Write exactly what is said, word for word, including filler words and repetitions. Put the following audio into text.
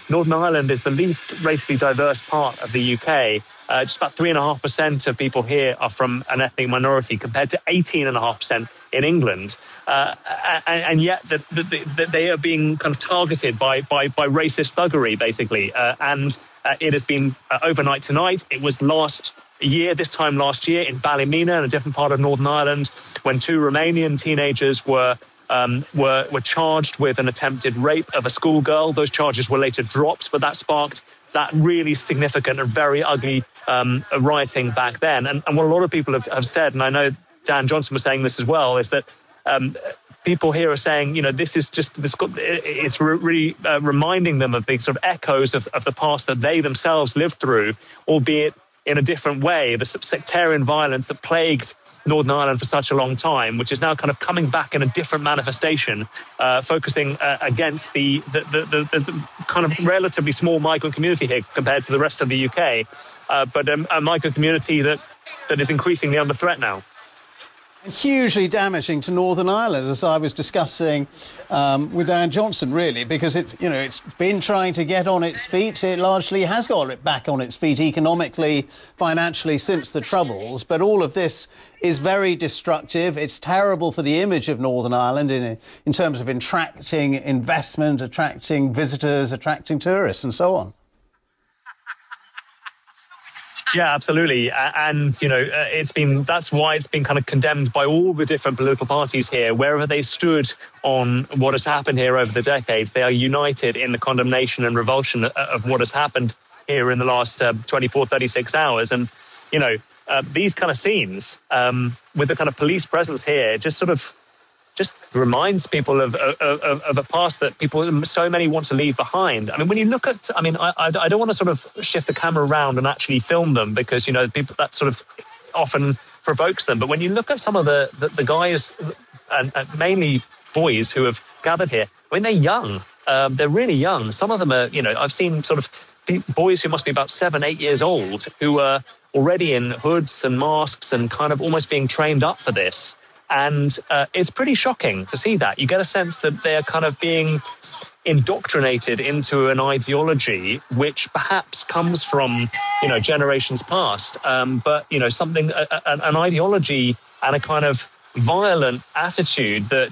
Northern Ireland is the least racially diverse part of the U K. Uh, just about three and a half percent of people here are from an ethnic minority, compared to eighteen and a half percent in England. Uh, and, and yet, the, the, the, they are being kind of targeted by by, by racist thuggery, basically. Uh, and uh, it has been uh, overnight tonight. It was last year, this time last year, in Ballymena, in a different part of Northern Ireland, when two Romanian teenagers were. Um, were were charged with an attempted rape of a schoolgirl. Those charges were later dropped, but that sparked that really significant and very ugly um, rioting back then. And, and what a lot of people have, have said, and I know Dan Johnson was saying this as well, is that um, people here are saying, you know, this is just, this, it's really uh, reminding them of the sort of echoes of, of the past that they themselves lived through, albeit in a different way, the sectarian violence that plagued Northern Ireland for such a long time, which is now kind of coming back in a different manifestation, uh, focusing uh, against the the, the, the the kind of relatively small migrant community here compared to the rest of the U K, uh, but um, a migrant community that, that is increasingly under threat now. Hugely damaging to Northern Ireland, as I was discussing um, with Dan Johnson, really, because it's, you know, it's been trying to get on its feet. It largely has got it back on its feet economically, financially, since the Troubles. But all of this is very destructive. It's terrible for the image of Northern Ireland in, in terms of attracting investment, attracting visitors, attracting tourists and so on. Yeah, absolutely. And, you know, it's been, that's why it's been kind of condemned by all the different political parties here. Wherever they stood on what has happened here over the decades, they are united in the condemnation and revulsion of what has happened here in the last uh, twenty-four, thirty-six hours. And, you know, uh, these kind of scenes um, with the kind of police presence here just sort of just reminds people of, of, of, of a past that people, so many want to leave behind. I mean, when you look at, I mean, I, I, I don't want to sort of shift the camera around and actually film them because, you know, people that sort of often provokes them. But when you look at some of the, the, the guys, and, and mainly boys who have gathered here, I mean, they're young. Um, they're really young. Some of them are, you know, I've seen sort of boys who must be about seven, eight years old who are already in hoods and masks and kind of almost being trained up for this. And uh, it's pretty shocking to see that. You get a sense that they're kind of being indoctrinated into an ideology which perhaps comes from, you know, generations past. Um, but, you know, something, a, a, an ideology and a kind of violent attitude that